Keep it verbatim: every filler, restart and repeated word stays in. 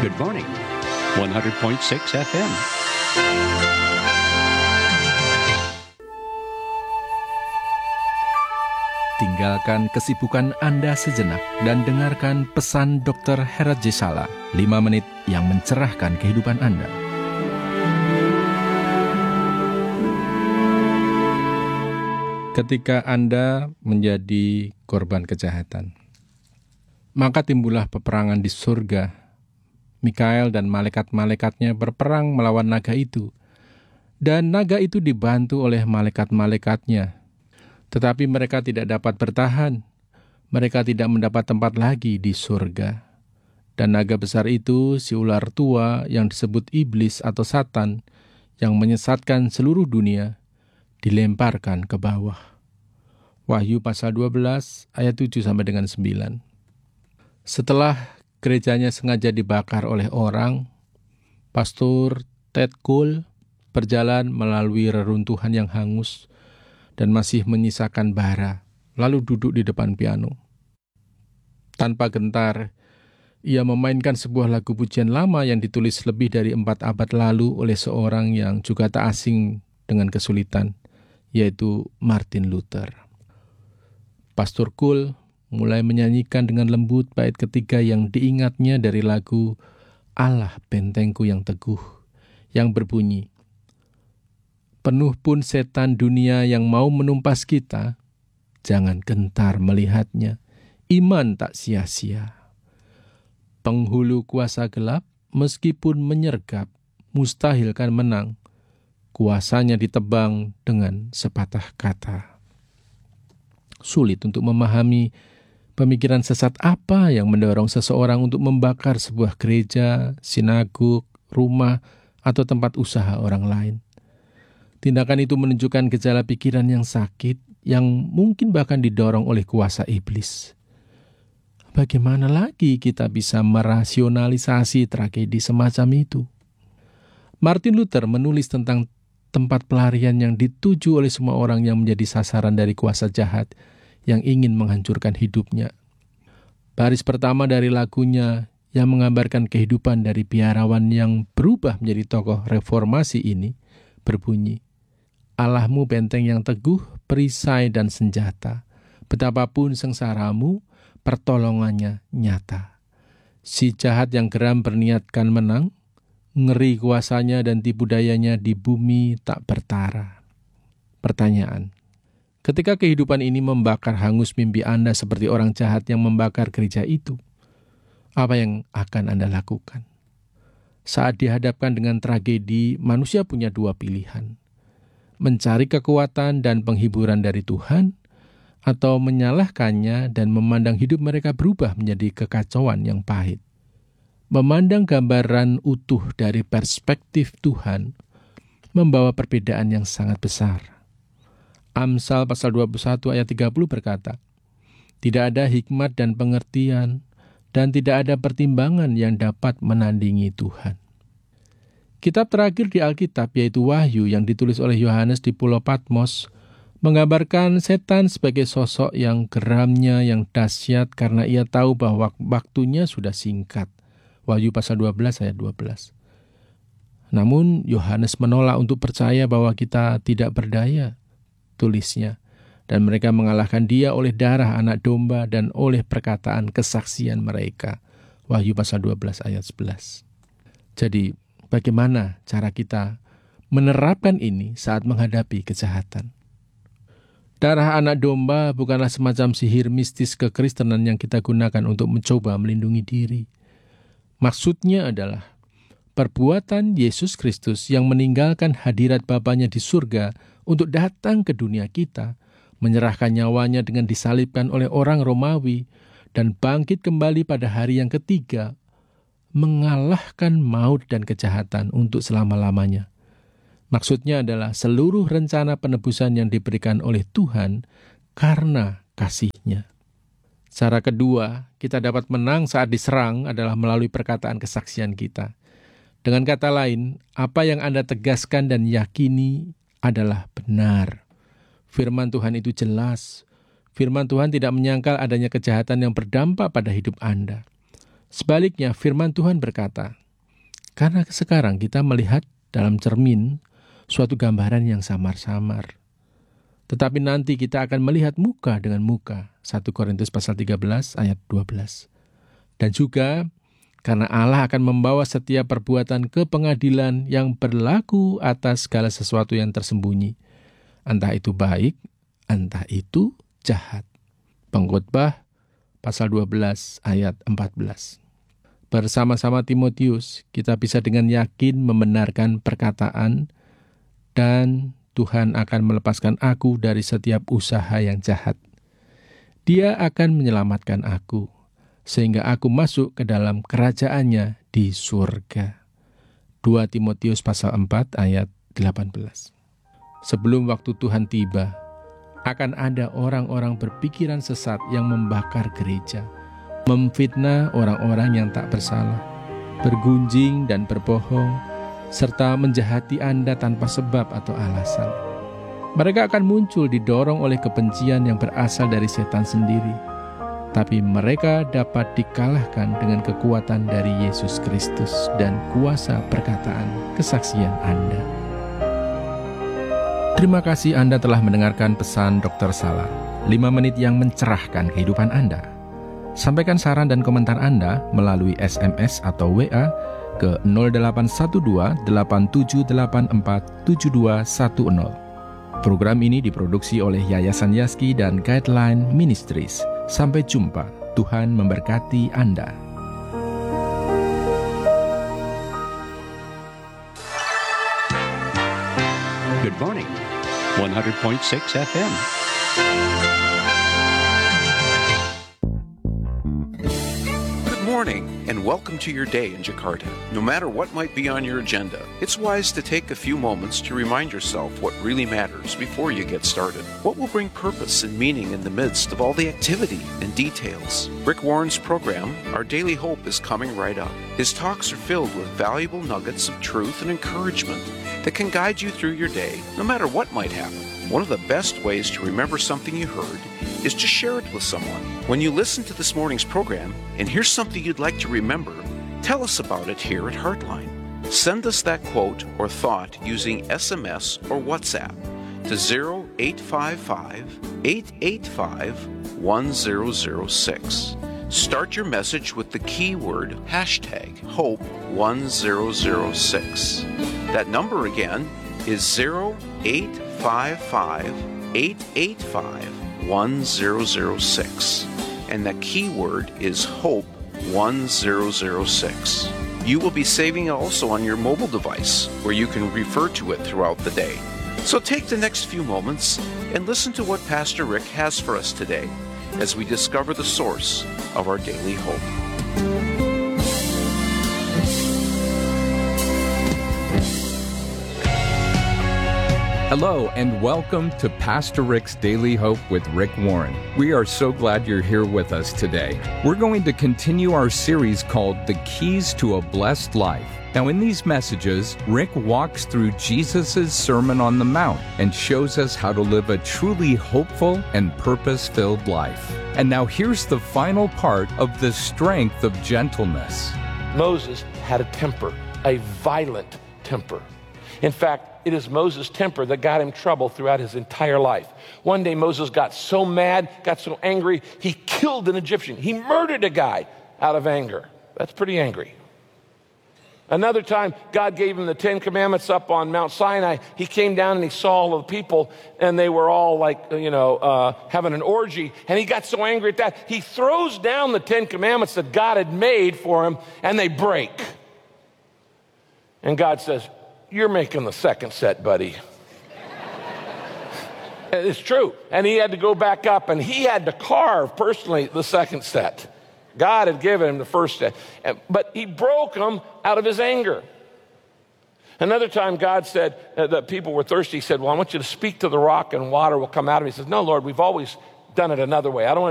Good morning, one hundred point six F M. Tinggalkan kesibukan Anda sejenak dan dengarkan pesan dokter Herat Jesala, lima menit yang mencerahkan kehidupan Anda. Ketika Anda menjadi korban kejahatan, maka timbullah peperangan di surga. Mikael dan malaikat-malaikatnya berperang melawan naga itu, dan naga itu dibantu oleh malaikat-malaikatnya. Tetapi mereka tidak dapat bertahan. Mereka tidak mendapat tempat lagi di surga. Dan naga besar itu, si ular tua yang disebut iblis atau Satan, yang menyesatkan seluruh dunia, dilemparkan ke bawah. Wahyu pasal dua belas ayat tujuh sampai dengan sembilan. Setelah gerejanya sengaja dibakar oleh orang, Pastor Ted Cole berjalan melalui reruntuhan yang hangus dan masih menyisakan bara, lalu duduk di depan piano. Tanpa gentar, ia memainkan sebuah lagu pujian lama yang ditulis lebih dari empat abad lalu oleh seorang yang juga tak asing dengan kesulitan, yaitu Martin Luther. Pastor Cole mulai menyanyikan dengan lembut bait ketiga yang diingatnya dari lagu Allah Bentengku yang Teguh, yang berbunyi, penuh pun setan dunia yang mau menumpas kita, jangan gentar melihatnya, iman tak sia-sia. Penghulu kuasa gelap, meskipun menyergap, mustahil kan menang, kuasanya ditebang dengan sepatah kata. Sulit untuk memahami pemikiran sesat apa yang mendorong seseorang untuk membakar sebuah gereja, sinagog, rumah, atau tempat usaha orang lain. Tindakan itu menunjukkan gejala pikiran yang sakit, yang mungkin bahkan didorong oleh kuasa iblis. Bagaimana lagi kita bisa merasionalisasi tragedi semacam itu? Martin Luther menulis tentang tempat pelarian yang dituju oleh semua orang yang menjadi sasaran dari kuasa jahat yang ingin menghancurkan hidupnya. Baris pertama dari lagunya yang menggambarkan kehidupan dari biarawan yang berubah menjadi tokoh reformasi ini berbunyi, Allahmu benteng yang teguh, perisai dan senjata. Betapapun sengsaramu, pertolongannya nyata. Si jahat yang geram berniatkan menang, ngeri kuasanya dan tipu dayanya di bumi tak bertara. Pertanyaan, ketika kehidupan ini membakar hangus mimpi Anda seperti orang jahat yang membakar gereja itu, apa yang akan Anda lakukan? Saat dihadapkan dengan tragedi, manusia punya dua pilihan. Mencari kekuatan dan penghiburan dari Tuhan, atau menyalahkannya dan memandang hidup mereka berubah menjadi kekacauan yang pahit. Memandang gambaran utuh dari perspektif Tuhan membawa perbedaan yang sangat besar. Amsal pasal dua puluh satu ayat tiga puluh berkata, tidak ada hikmat dan pengertian, dan tidak ada pertimbangan yang dapat menandingi Tuhan. Kitab terakhir di Alkitab yaitu Wahyu yang ditulis oleh Yohanes di Pulau Patmos menggambarkan setan sebagai sosok yang geramnya yang dahsyat karena ia tahu bahwa waktunya sudah singkat. Wahyu pasal dua belas ayat dua belas. Namun Yohanes menolak untuk percaya bahwa kita tidak berdaya, tulisnya, dan mereka mengalahkan dia oleh darah anak domba dan oleh perkataan kesaksian mereka. Wahyu pasal dua belas ayat sebelas. Jadi, bagaimana cara kita menerapkan ini saat menghadapi kejahatan? Darah anak domba bukanlah semacam sihir mistis kekristenan yang kita gunakan untuk mencoba melindungi diri. Maksudnya adalah perbuatan Yesus Kristus yang meninggalkan hadirat Bapanya di surga untuk datang ke dunia kita, menyerahkan nyawanya dengan disalibkan oleh orang Romawi, dan bangkit kembali pada hari yang ketiga, mengalahkan maut dan kejahatan untuk selama-lamanya. Maksudnya adalah seluruh rencana penebusan yang diberikan oleh Tuhan karena kasih-Nya. Cara kedua, kita dapat menang saat diserang adalah melalui perkataan kesaksian kita. Dengan kata lain, apa yang Anda tegaskan dan yakini adalah benar. Firman Tuhan itu jelas. Firman Tuhan tidak menyangkal adanya kejahatan yang berdampak pada hidup Anda. Sebaliknya, firman Tuhan berkata, karena sekarang kita melihat dalam cermin suatu gambaran yang samar-samar. Tetapi nanti kita akan melihat muka dengan muka. satu Korintus pasal tiga belas ayat dua belas. Dan juga karena Allah akan membawa setiap perbuatan ke pengadilan yang berlaku atas segala sesuatu yang tersembunyi. Entah itu baik, entah itu jahat. Pengkhotbah pasal dua belas ayat empat belas. Bersama-sama Timotius, kita bisa dengan yakin membenarkan perkataan, dan Tuhan akan melepaskan aku dari setiap usaha yang jahat. Dia akan menyelamatkan aku, sehingga aku masuk ke dalam kerajaannya di surga. dua Timotius pasal empat ayat delapan belas. Sebelum waktu Tuhan tiba, akan ada orang-orang berpikiran sesat yang membakar gereja, memfitnah orang-orang yang tak bersalah, bergunjing dan berbohong, serta menjahati Anda tanpa sebab atau alasan. Mereka akan muncul didorong oleh kebencian yang berasal dari setan sendiri, tapi mereka dapat dikalahkan dengan kekuatan dari Yesus Kristus dan kuasa perkataan kesaksian Anda. Terima kasih Anda telah mendengarkan pesan dokter Sala, lima menit yang mencerahkan kehidupan Anda. Sampaikan saran dan komentar Anda melalui S M S atau W A ke nol delapan satu dua delapan tujuh delapan empat tujuh dua satu nol. Program ini diproduksi oleh Yayasan Yaski dan Guideline Ministries. Sampai jumpa. Tuhan memberkati Anda. Good morning. one hundred point six F M. Good morning, and welcome to your day in Jakarta. No matter what might be on your agenda, it's wise to take a few moments to remind yourself what really matters before you get started. What will bring purpose and meaning in the midst of all the activity and details? Rick Warren's program, Our Daily Hope, is coming right up. His talks are filled with valuable nuggets of truth and encouragement that can guide you through your day, no matter what might happen. One of the best ways to remember something you heard is to share it with someone. When you listen to this morning's program and here's something you'd like to remember, tell us about it here at Heartline. Send us that quote or thought using S M S or WhatsApp to zero eight five five, eight eight five, one zero zero six. Start your message with the keyword hashtag hope one zero zero six. That number again is zero eight five five, eight eight five, one zero zero six. And that keyword is hope one zero zero six. You will be saving it also on your mobile device, where you can refer to it throughout the day. So take the next few moments and listen to what Pastor Rick has for us today as we discover the source of our daily hope. Hello and welcome to Pastor Rick's Daily Hope with Rick Warren. We are so glad you're here with us today. We're going to continue our series called The Keys to a Blessed Life. Now in these messages, Rick walks through Jesus' Sermon on the Mount and shows us how to live a truly hopeful and purpose-filled life. And now here's the final part of the strength of gentleness. Moses had a temper, a violent temper. In fact, it is Moses' temper that got him trouble throughout his entire life. One day Moses got so mad, got so angry, he killed an Egyptian. He murdered a guy out of anger. That's pretty angry. Another time, God gave him the Ten Commandments up on Mount Sinai. He came down and he saw all the people, and they were all like, you know, uh, having an orgy. And he got so angry at that, he throws down the Ten Commandments that God had made for him, and they break. And God says, "You're making the second set, buddy." It's true. And he had to go back up, and he had to carve personally the second set. God had given him the first set, but he broke them out of his anger. Another time God said uh, that people were thirsty. He said, "Well, I want you to speak to the rock and water will come out of it." He says, "No, Lord, we've always done it another way. I don't want